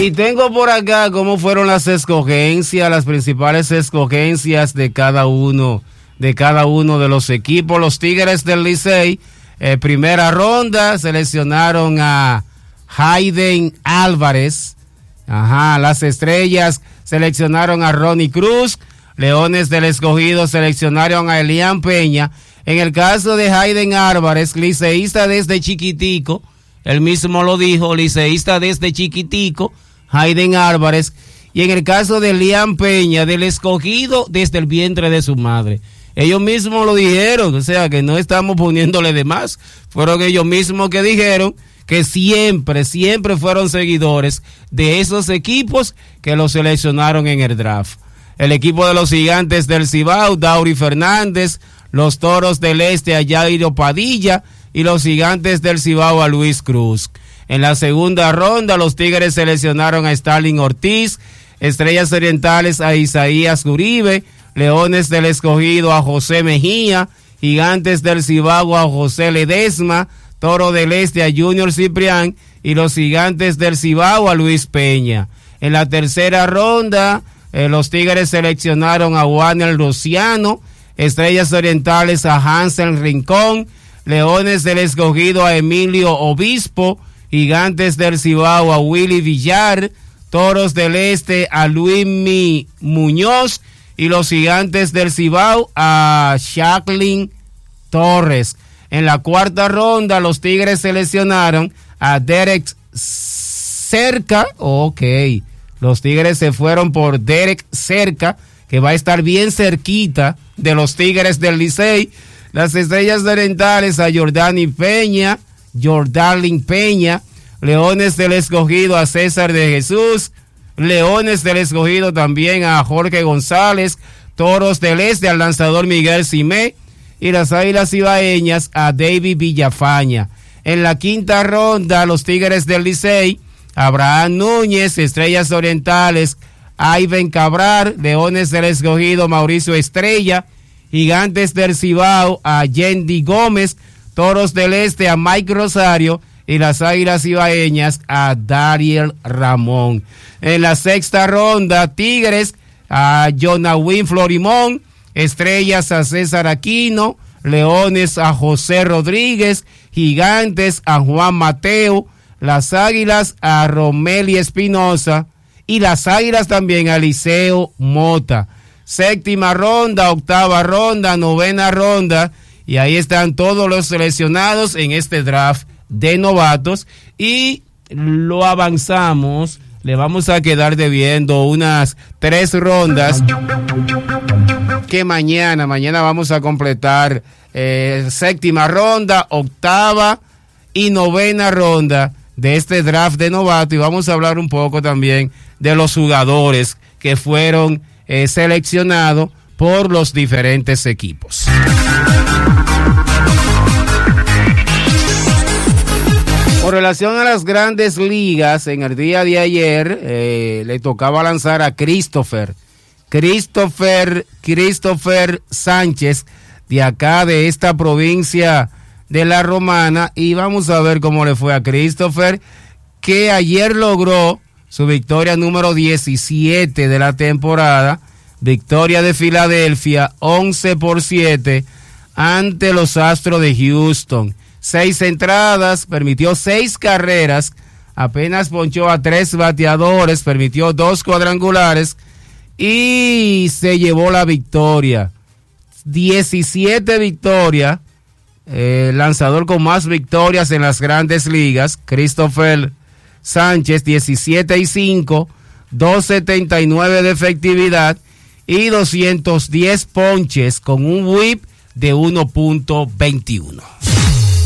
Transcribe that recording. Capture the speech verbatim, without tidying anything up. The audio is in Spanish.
Y tengo por acá cómo fueron las escogencias, las principales escogencias de cada uno, de cada uno de los equipos. Los Tigres del Licey, eh, primera ronda, seleccionaron a Hayden Álvarez. Ajá, las Estrellas seleccionaron a Ronnie Cruz. Leones del Escogido seleccionaron a Elian Peña. En el caso de Hayden Álvarez, liceísta desde chiquitico, él mismo lo dijo, liceísta desde chiquitico, Hayden Álvarez. Y en el caso de Elian Peña, del Escogido desde el vientre de su madre. Ellos mismos lo dijeron, o sea que no estamos poniéndole de más. Fueron ellos mismos que dijeron que siempre, siempre fueron seguidores de esos equipos que los seleccionaron en el draft. El equipo de los Gigantes del Cibao, Dauri Fernández, los Toros del Este a Jairo Padilla y los Gigantes del Cibao a Luis Cruz. En la segunda ronda, los Tigres seleccionaron a Starling Ortiz, Estrellas Orientales a Isaías Uribe, Leones del Escogido a José Mejía, Gigantes del Cibao a José Ledesma, Toro del Este a Junior Ciprián y los Gigantes del Cibao a Luis Peña. En la tercera ronda, eh, los Tigres seleccionaron a Warner Luciano, Estrellas Orientales a Hansel Rincón, Leones del Escogido a Emilio Obispo, Gigantes del Cibao a Willy Villar, Toros del Este a Luismi Muñoz y los Gigantes del Cibao a Jacqueline Torres. En la cuarta ronda, los Tigres seleccionaron a Derek Cerca. Ok, los Tigres se fueron por Derek Cerca, que va a estar bien cerquita de los Tigres del Licey. Las Estrellas Orientales a Jordani Peña, Jordalin Peña, Leones del Escogido a César de Jesús, Leones del Escogido también a Jorge González, Toros del Este al lanzador Miguel Simé y las Águilas Cibaeñas a David Villafaña. En la quinta ronda, los Tigres del Licey, Abraham Núñez, Estrellas Orientales, Ivan Cabral, Leones del Escogido, Mauricio Estrella, Gigantes del Cibao a Yendi Gómez, Toros del Este a Mike Rosario y las Águilas Cibaeñas a Dariel Ramón. En la sexta ronda, Tigres a Jonawin Florimón, Estrellas a César Aquino, Leones a José Rodríguez, Gigantes a Juan Mateo, las Águilas a Romeli Espinosa y las Águilas también a Liceo Mota. Séptima ronda, octava ronda, novena ronda, y ahí están todos los seleccionados en este draft de novatos y lo avanzamos. Le vamos a quedar debiendo unas tres rondas que mañana, mañana vamos a completar eh, séptima ronda, octava y novena ronda de este draft de novato y vamos a hablar un poco también de los jugadores que fueron eh, seleccionados por los diferentes equipos. Con relación a las grandes ligas, en el día de ayer eh, le tocaba lanzar a Christopher, Christopher, Christopher Sánchez, de acá de esta provincia de La Romana, y vamos a ver cómo le fue a Christopher, que ayer logró su victoria número diecisiete de la temporada, victoria de Filadelfia, once por siete ante los Astros de Houston. Seis entradas, permitió seis carreras, apenas ponchó a tres bateadores, permitió dos cuadrangulares y se llevó la victoria. diecisiete victorias, eh, lanzador con más victorias en las grandes ligas, Christopher Sánchez, diecisiete y cinco, dos setenta y nueve de efectividad y doscientos diez ponches con un whip de uno punto veintiuno.